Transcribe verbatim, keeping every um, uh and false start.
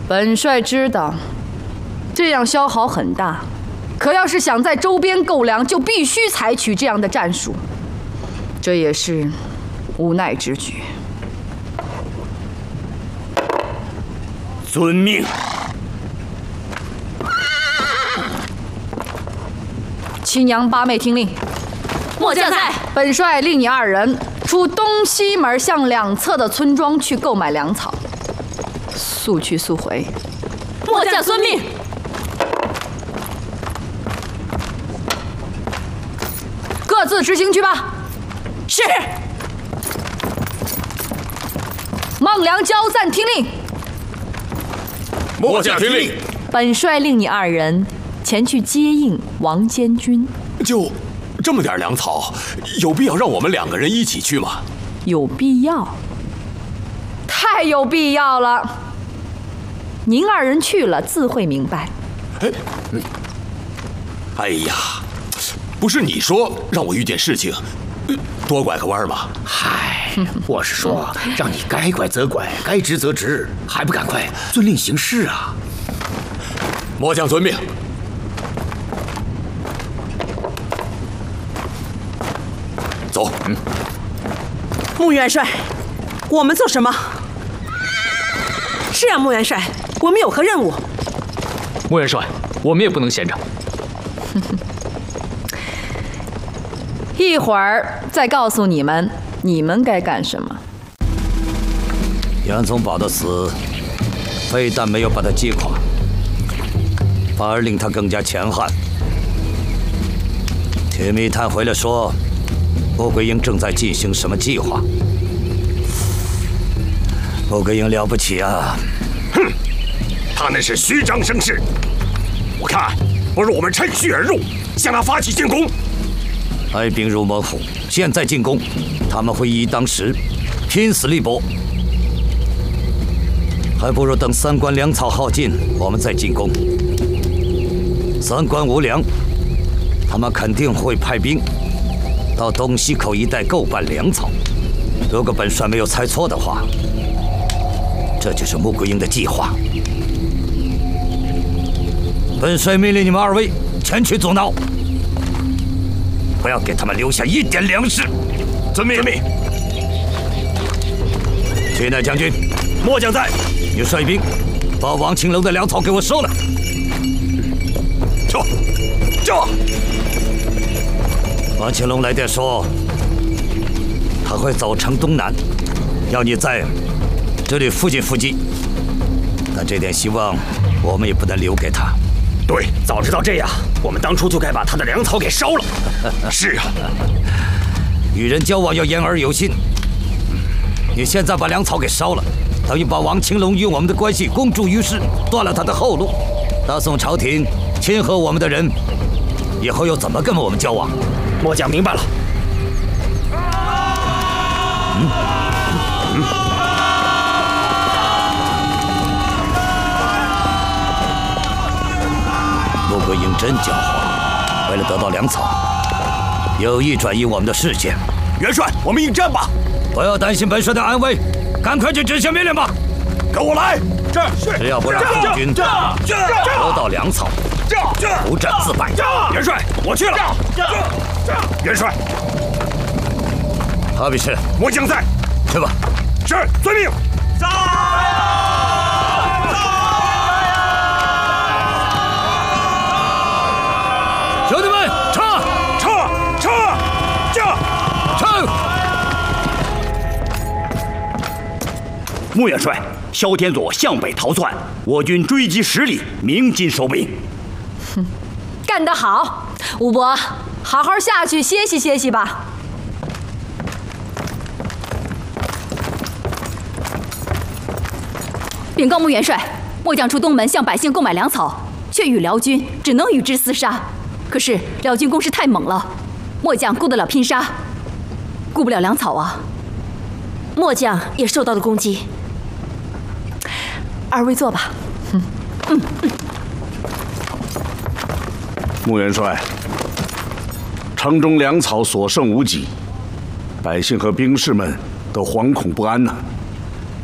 本帅知道，这样消耗很大，可要是想在周边购粮，就必须采取这样的战术，这也是无奈之举。 遵命。 七娘八妹听令。 末将在。 本帅令你二人出东西门向两侧的村庄去购买粮草，速去速回。 末将遵命。 各自执行去吧。 是。 孟良交赞听令。 末将听令。 本帅令你二人前去接应王监军。 就这么点粮草，有必要让我们两个人一起去吗？ 有必要。 太有必要了。 您二人去了，自会明白。 哎，哎呀，不是你说让我遇见事情，多拐个弯吗？ 嗨，我是说，让你该拐则拐，该直则直，还不赶快遵令行事啊！ 末将遵命。走。嗯。 穆元帅，我们做什么？是啊，穆元帅，我们有何任务？ 穆元帅，我们也不能闲着。 一会儿再告诉你们，你们该干什么。 杨宗保的死，非但没有把他击垮，反而令他更加强悍。铁密探回来说，穆桂英正在进行什么计划？穆桂英了不起啊！ 哼，他那是虚张声势。我看，不如我们趁虚而入，向他发起进攻。 派兵入猛虎，现在进攻，他们会一一当十，拼死力搏。还不如等三关粮草耗尽，我们再进攻。三关无粮，他们肯定会派兵到东西口一带购办粮草。如果本帅没有猜错的话，这就是穆桂英的计划。本帅命令你们二位前去阻挠，不要给他们留下一点粮食。 遵命。 屈乃将军， 末将在。 你率兵把王青楼的粮草给我收来。 这，这。 王青龙来电说，他会走城东南，要你在这里附近伏击。但这点希望我们也不能留给他。 对，早知道这样，我们当初就该把他的粮草给烧了。 是啊， 与人交往要言而有信。你现在把粮草给烧了，等于把王青龙与我们的关系公诸于世，断了他的后路。大宋朝廷亲和我们的人，以后又怎么跟我们交往？ 末将明白了。 嗯嗯。穆桂英真狡猾，为了得到粮草，有意转移我们的视线。 元帅，我们应战吧！ 不要担心本帅的安危，赶快去执行命令吧！ 跟我来！ 只要不让宋军得到粮草，不战自败。 元帅，我去了。元帅， 哈比士， 末将在。 去吧。 是，遵命。在。 兄弟们，撤！ 撤！撤！驾！ 撤！ 穆元帅，萧天佐向北逃窜，我军追击十里，鸣金收兵。 哼，干得好，武伯，好好下去歇息歇息吧。 禀告穆元帅，末将出东门向百姓购买粮草，却遇辽军，只能与之厮杀。可是辽军攻势太猛了，末将顾得了拼杀，顾不了粮草啊。 末将也受到了攻击。 二位坐吧。 嗯嗯嗯。 穆元帅，城中粮草所剩无几，百姓和兵士们都惶恐不安呐、啊。